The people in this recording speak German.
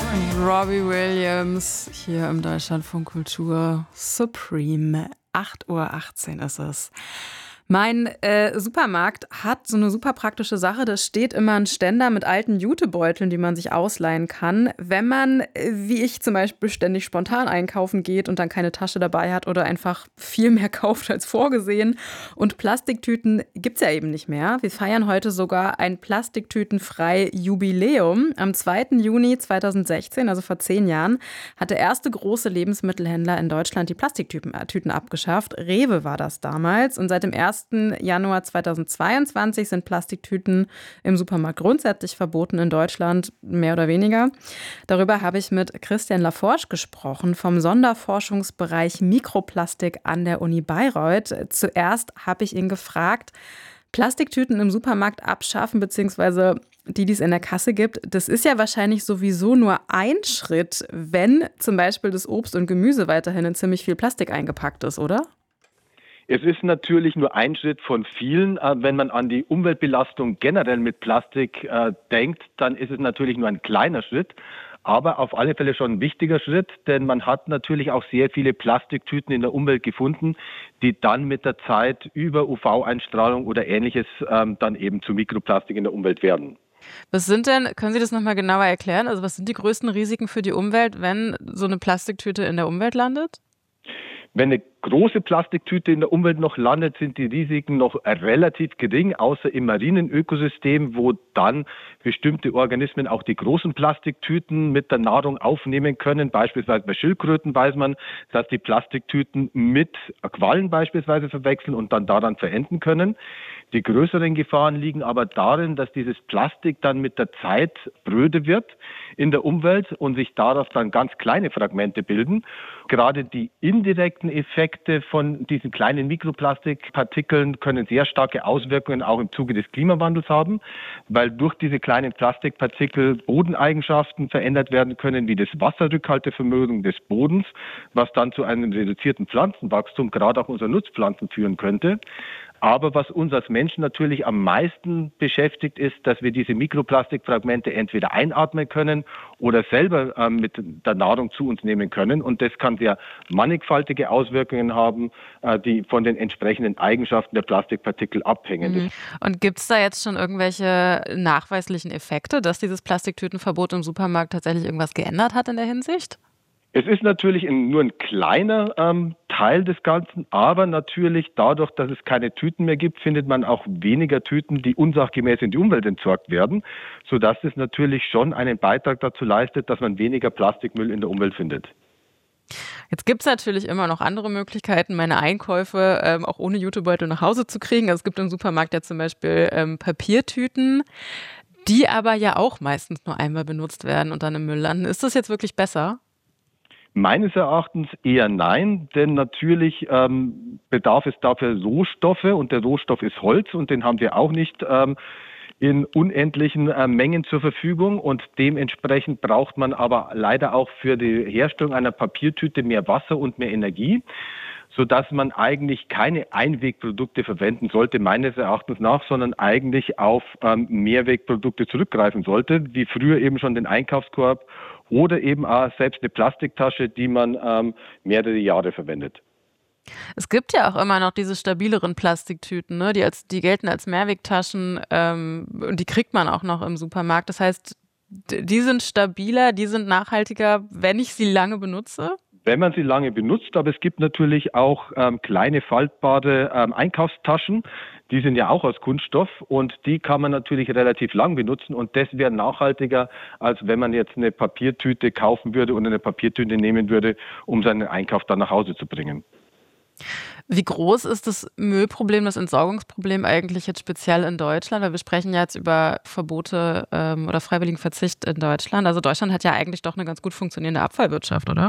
Robbie Williams hier im Deutschlandfunk Kultur Supreme. 8:18 Uhr ist es. Mein Supermarkt hat so eine super praktische Sache. Da steht immer ein Ständer mit alten Jutebeuteln, die man sich ausleihen kann, wenn man, wie ich zum Beispiel, ständig spontan einkaufen geht und dann keine Tasche dabei hat oder einfach viel mehr kauft als vorgesehen. Und Plastiktüten gibt's ja eben nicht mehr. Wir feiern heute sogar ein plastiktütenfrei Jubiläum. Am 2. Juni 2016, also vor 10 Jahren, hat der erste große Lebensmittelhändler in Deutschland die Plastiktüten abgeschafft. Rewe war das damals. Und seit dem 1. Januar 2022 sind Plastiktüten im Supermarkt grundsätzlich verboten in Deutschland, mehr oder weniger. Darüber habe ich mit Christian Laforsch gesprochen vom Sonderforschungsbereich Mikroplastik an der Uni Bayreuth. Zuerst habe ich ihn gefragt, Plastiktüten im Supermarkt abschaffen, beziehungsweise die es in der Kasse gibt, das ist ja wahrscheinlich sowieso nur ein Schritt, wenn zum Beispiel das Obst und Gemüse weiterhin in ziemlich viel Plastik eingepackt ist, oder? Es ist natürlich nur ein Schritt von vielen. Wenn man an die Umweltbelastung generell mit Plastik denkt, dann ist es natürlich nur ein kleiner Schritt, aber auf alle Fälle schon ein wichtiger Schritt, denn man hat natürlich auch sehr viele Plastiktüten in der Umwelt gefunden, die dann mit der Zeit über UV-Einstrahlung oder Ähnliches dann eben zu Mikroplastik in der Umwelt werden. Können Sie das nochmal genauer erklären? Also was sind die größten Risiken für die Umwelt, wenn so eine Plastiktüte in der Umwelt landet? Wenn eine große Plastiktüte in der Umwelt noch landet, sind die Risiken noch relativ gering, außer im marinen Ökosystem, wo dann bestimmte Organismen auch die großen Plastiktüten mit der Nahrung aufnehmen können. Beispielsweise bei Schildkröten weiß man, dass die Plastiktüten mit Quallen beispielsweise verwechseln und dann daran verenden können. Die größeren Gefahren liegen aber darin, dass dieses Plastik dann mit der Zeit spröde wird in der Umwelt und sich daraus dann ganz kleine Fragmente bilden. Gerade die indirekten Effekte von diesen kleinen Mikroplastikpartikeln können sehr starke Auswirkungen auch im Zuge des Klimawandels haben, weil durch diese kleinen Plastikpartikel Bodeneigenschaften verändert werden können, wie das Wasserrückhaltevermögen des Bodens, was dann zu einem reduzierten Pflanzenwachstum, gerade auch unserer Nutzpflanzen, führen könnte. Aber was uns als Menschen natürlich am meisten beschäftigt, ist, dass wir diese Mikroplastikfragmente entweder einatmen können oder selber mit der Nahrung zu uns nehmen können. Und das kann sehr mannigfaltige Auswirkungen haben, die von den entsprechenden Eigenschaften der Plastikpartikel abhängen. Mhm. Und gibt es da jetzt schon irgendwelche nachweislichen Effekte, dass dieses Plastiktütenverbot im Supermarkt tatsächlich irgendwas geändert hat in der Hinsicht? Es ist natürlich nur ein kleiner Teil des Ganzen, aber natürlich dadurch, dass es keine Tüten mehr gibt, findet man auch weniger Tüten, die unsachgemäß in die Umwelt entsorgt werden, sodass es natürlich schon einen Beitrag dazu leistet, dass man weniger Plastikmüll in der Umwelt findet. Jetzt gibt es natürlich immer noch andere Möglichkeiten, meine Einkäufe auch ohne Jutebeutel nach Hause zu kriegen. Also es gibt im Supermarkt ja zum Beispiel Papiertüten, die aber ja auch meistens nur einmal benutzt werden und dann im Müll landen. Ist das jetzt wirklich besser? Meines Erachtens eher nein, denn natürlich bedarf es dafür Rohstoffe und der Rohstoff ist Holz und den haben wir auch nicht in unendlichen Mengen zur Verfügung und dementsprechend braucht man aber leider auch für die Herstellung einer Papiertüte mehr Wasser und mehr Energie, sodass man eigentlich keine Einwegprodukte verwenden sollte, meines Erachtens nach, sondern eigentlich auf Mehrwegprodukte zurückgreifen sollte, wie früher eben schon den Einkaufskorb oder eben auch selbst eine Plastiktasche, die man mehrere Jahre verwendet. Es gibt ja auch immer noch diese stabileren Plastiktüten, ne? Die gelten als Mehrwegtaschen und die kriegt man auch noch im Supermarkt. Das heißt, die sind stabiler, die sind nachhaltiger, wenn ich sie lange benutze? Wenn man sie lange benutzt, aber es gibt natürlich auch kleine faltbare Einkaufstaschen, die sind ja auch aus Kunststoff und die kann man natürlich relativ lang benutzen und das wäre nachhaltiger, als wenn man jetzt eine Papiertüte kaufen würde und eine Papiertüte nehmen würde, um seinen Einkauf dann nach Hause zu bringen. Wie groß ist das Müllproblem, das Entsorgungsproblem eigentlich jetzt speziell in Deutschland? Weil wir sprechen ja jetzt über Verbote oder freiwilligen Verzicht in Deutschland. Also Deutschland hat ja eigentlich doch eine ganz gut funktionierende Abfallwirtschaft, oder?